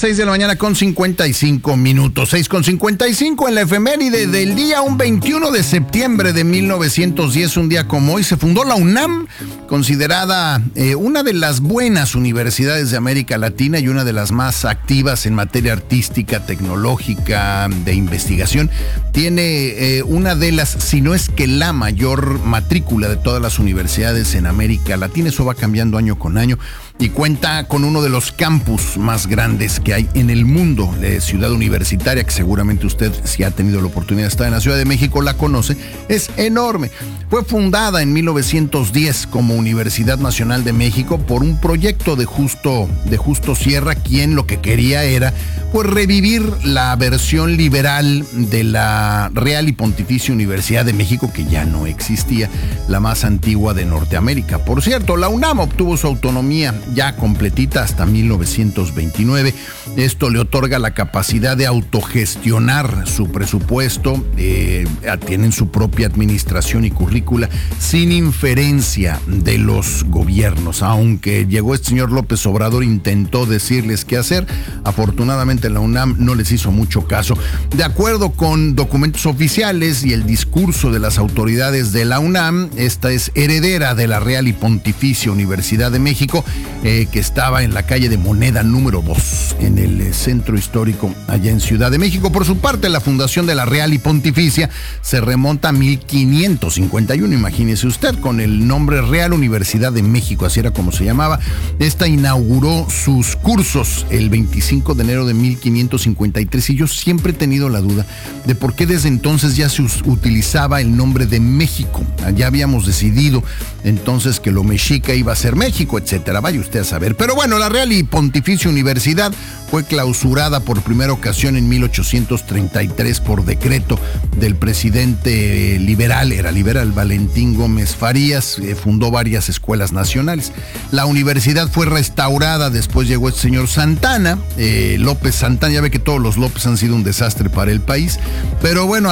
6 de la mañana con 55 minutos. 6:55 en la efeméride del día, un 21 de septiembre de 1910, un día como hoy, se fundó la UNAM, considerada una de las buenas universidades de América Latina y una de las más activas en materia artística, tecnológica, de investigación. Tiene una de las, si no es que la mayor matrícula de todas las universidades en América Latina. Eso va cambiando año con año y cuenta con uno de los campus más grandes que hay en el mundo, de Ciudad Universitaria, que seguramente usted, si ha tenido la oportunidad de estar en la Ciudad de México, la conoce. Es enorme. Fue fundada en 1910 como Universidad Nacional de México por un proyecto de Justo Sierra, quien lo que quería era pues revivir la versión liberal de la Real y Pontificia Universidad de México, que ya no existía, la más antigua de Norteamérica. Por cierto, la UNAM obtuvo su autonomía ya completita hasta 1929. Esto le otorga la capacidad de autogestionar su presupuesto, tienen su propia administración y currícula sin inferencia de los gobiernos. Aunque llegó este señor López Obrador, intentó decirles qué hacer, afortunadamente la UNAM no les hizo mucho caso. De acuerdo con documentos oficiales y el discurso de las autoridades de la UNAM, esta es heredera de la Real y Pontificia Universidad de México, que estaba en la calle de Moneda número 2, en el centro histórico allá en Ciudad de México. Por su parte, la fundación de la Real y Pontificia se remonta a 1551, imagínese usted, con el nombre Real Universidad de México, así era como se llamaba. Esta inauguró sus cursos el 25 de enero de 1553 y yo siempre he tenido la duda de por qué desde entonces ya se utilizaba el nombre de México. Ya habíamos decidido entonces que lo mexica iba a ser México, etcétera. Vaya usted a saber. Pero bueno, la Real y Pontificia Universidad fue clausurada por primera ocasión en 1833 por decreto del presidente liberal, era liberal, Valentín Gómez Farías. Fundó varias escuelas nacionales. La universidad fue restaurada, después llegó este señor Santana, López Santana. Ya ve que todos los López han sido un desastre para el país, pero bueno,